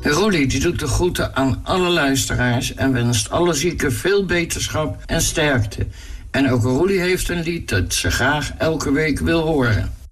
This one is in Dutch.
Roelie die doet de groeten aan alle luisteraars en wenst alle zieken veel beterschap en sterkte. En ook Roelie heeft een lied dat ze graag elke week wil horen.